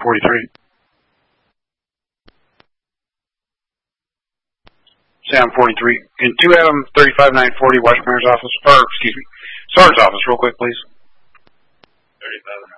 43. Sam 43. Can 2 Adam 35940 Washington Mayor's office, or excuse me, Sergeant's office, real quick, please. 35940.